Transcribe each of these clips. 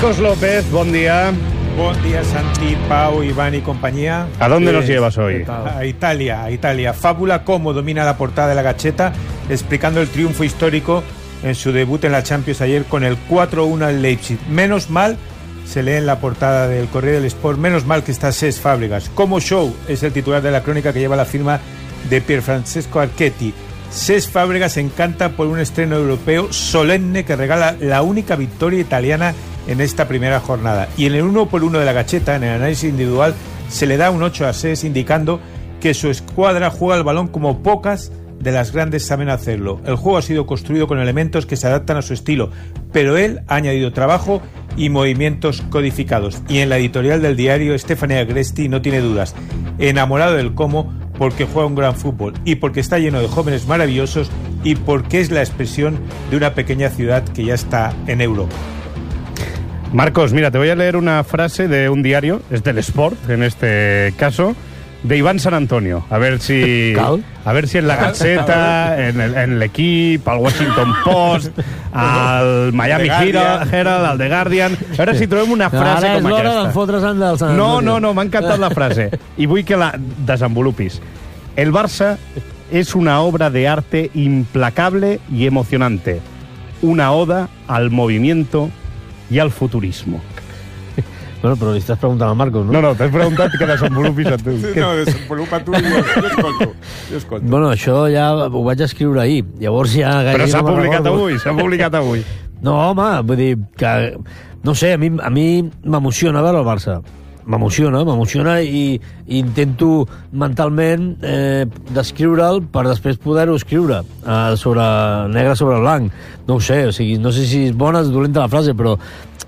Marcos López, buen día. Buen día, Santi, Pau, Iván y compañía. ¿A dónde nos llevas hoy? A Italia. Fábula cómo domina la portada de la Gazzetta, explicando el triunfo histórico en su debut en la Champions ayer con el 4-1 al Leipzig. Menos mal, se lee en la portada del Corriere dello Sport, menos mal que está Cesc Fábregas. Como show es el titular de la crónica que lleva la firma de Pierfrancesco Archetti. Cesc Fábregas encanta por un estreno europeo solemne que regala la única victoria italiana en esta primera jornada. Y en el 1x1 de la Gazzetta, en el análisis individual, se le da un 8 a Cesc, indicando que su escuadra juega el balón como pocas de las grandes saben hacerlo. El juego ha sido construido con elementos que se adaptan a su estilo, pero él ha añadido trabajo y movimientos codificados. Y en la editorial del diario, Stefano Agresti no tiene dudas. Enamorado del cómo, porque juega un gran fútbol y porque está lleno de jóvenes maravillosos y porque es la expresión de una pequeña ciudad que ya está en Europa. Marcos, mira, te voy a leer una frase de un diario, es del Sport en este caso, de Iván San Antonio. A ver si en la Gazzetta, en l'Equip, al Washington Post, al Miami Herald, al The Guardian. A veure si trobem una frase com aquesta. Ara és l'hora d'enfotre's del Sant Antonio. No, m'ha encantat la frase. I vull que la desenvolupis. El Barça es una obra de arte implacable y emocionante. Una oda al movimiento y al futurismo. Bueno, però li estàs preguntant al Marcos, no? No, t'has preguntat que desenvolupis a tu. No, desenvolupa tu, jo escolto. Bueno, això ja ho vaig escriure ahir. Llavors ja... Però s'ha publicat avui. No, home, vull dir que... No sé, a mi m'emociona veure el Barça. M'emociona i intento mentalment descriure'l per després poder-ho escriure negre sobre blanc. No ho sé, o sigui, no sé si és bona o és dolenta la frase, però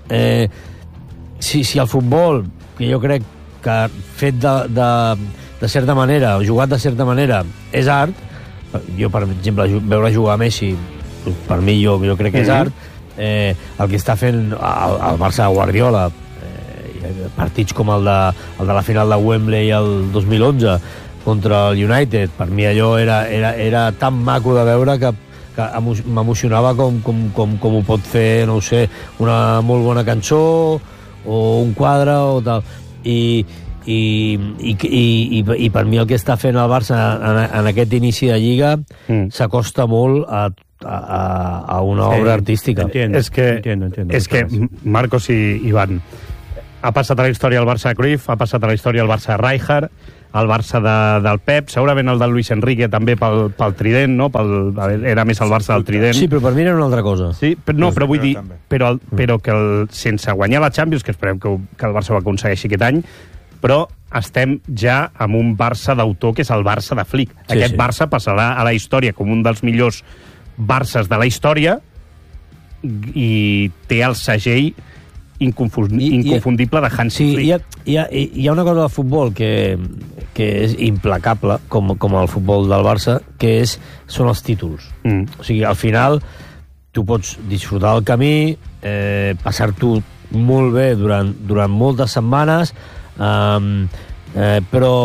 si el futbol, que jo crec que fet de certa manera, o jugat de certa manera, és art, jo, per exemple, veure jugar a Messi, per mi jo crec que és art, el que està fent el Barça de Guardiola, partits com el de la final de Wembley el 2011 contra el United, per mi allò era tan maco de veure que m'emocionava com ho pot fer, no ho sé, una molt bona cançó o un quadre o tal. I per mi el que està fent el Barça en aquest inici de Lliga s'acosta molt a una obra artística. Entiendo. Es que Marcos y Iván, ha passat a la història el Barça de Cruyff, ha passat a la història el Barça de Rijkaard, el Barça del Pep, segurament el de Luis Enrique també pel trident, no? Era més el Barça del trident. Sí, però per mi era una altra cosa. Sí, però vull dir, però que sense guanyar la Champions, que esperem que el Barça ho aconsegueixi aquest any, però estem ja amb un Barça d'autor, que és el Barça de Flick. Aquest Barça passarà a la història com un dels millors Barças de la història i té el segell inconfundible de Hansi Flick. Hi ha una cosa del futbol que és implacable, com el futbol del Barça, que són els títols. O sigui, al final tu pots disfrutar del camí, passar-t'ho molt bé durant moltes setmanes, però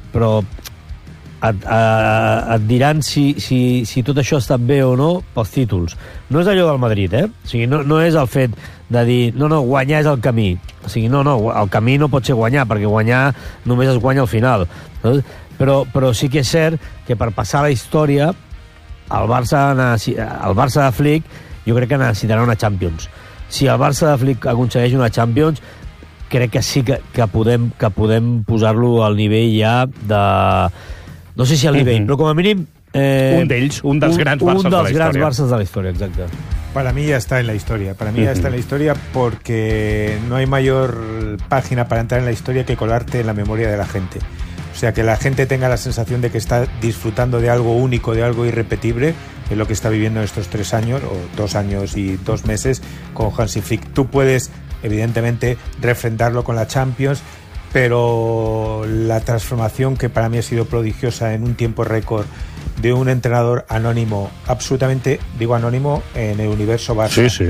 et diran si tot això ha estat bé o no pels títols. No és allò del Madrid, o sigui, no és el fet de dir, no, guanyar és el camí. O sigui, no, el camí no pot ser guanyar, perquè guanyar només es guanya al final. Però sí que és cert que per passar la història el Barça de Flick jo crec que necessitarà una Champions. Si el Barça de Flick aconsegueix una Champions, crec que sí que podem posar-lo al nivell ja de... No sé si al nivell, però com a mínim... un dels grans Barças de la història, exacte. Para mí ya está en la historia. Para mí ya está en la historia porque no hay mayor página para entrar en la historia que colarte en la memoria de la gente. O sea, que la gente tenga la sensación de que está disfrutando de algo único, de algo irrepetible, es lo que está viviendo en estos 3 años, o 2 años y 2 meses, con Hansi Flick. Tú puedes, evidentemente, refrendarlo con la Champions, pero la transformación que para mí ha sido prodigiosa en un tiempo récord de un entrenador anónimo, absolutamente, digo anónimo, en el universo Barça. Sí,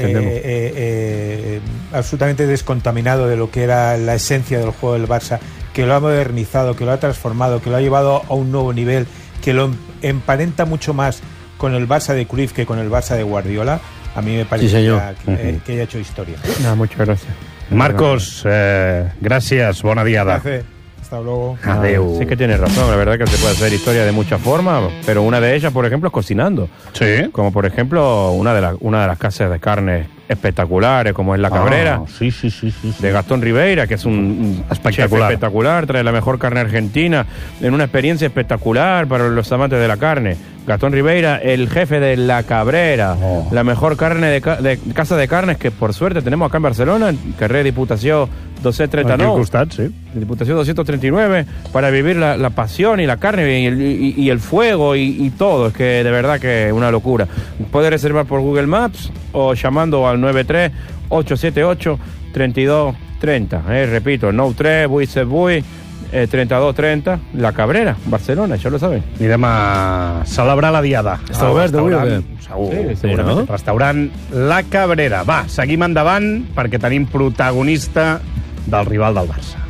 absolutamente descontaminado de lo que era la esencia del juego del Barça, que lo ha modernizado, que lo ha transformado, que lo ha llevado a un nuevo nivel, que lo emparenta mucho más con el Barça de Cruyff que con el Barça de Guardiola. a mí me parece que haya hecho historia. No, muchas gracias. Marcos, gracias, bona diada. Gracias. Hasta luego. Adeu. Sí que tienes razón, la verdad que se puede hacer historia de muchas formas, pero una de ellas, por ejemplo, es cocinando. Sí. Como por ejemplo, una de las casas de carne espectaculares, como es La Cabrera, sí. de Gastón Ribeira, que es un espectacular. chef espectacular, trae la mejor carne argentina, en una experiencia espectacular para los amantes de la carne. Gastón Ribeira, el jefe de La Cabrera, la mejor carne de casa de carnes que por suerte tenemos acá en Barcelona, carrer Diputació 239. Aquí al costat, sí. Diputació 239, para vivir la pasión y la carne y el fuego y todo. Es que de verdad que es una locura. Puede reservar por Google Maps o llamando al 93-878-3230. Repito, 93-878 3230, La Cabrera, Barcelona, ja lo saben. Anirem a celebrar la diada. Està obert avui o què? Segur, Sí, segurament. no? Restaurant La Cabrera. Va, seguim endavant perquè tenim protagonista del rival del Barça.